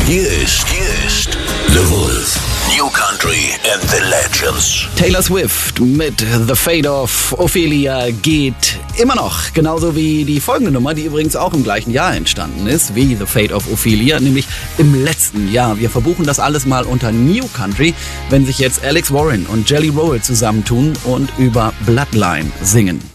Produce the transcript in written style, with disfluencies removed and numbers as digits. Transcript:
Hier ist The Wolf. New Country and the Legends. Taylor Swift mit The Fate of Ophelia geht immer noch. Genauso wie die folgende Nummer, die übrigens auch im gleichen Jahr entstanden ist, wie The Fate of Ophelia, nämlich im letzten Jahr. Wir verbuchen das alles mal unter New Country, wenn sich jetzt Alex Warren und Jelly Roll zusammentun und über Bloodline singen.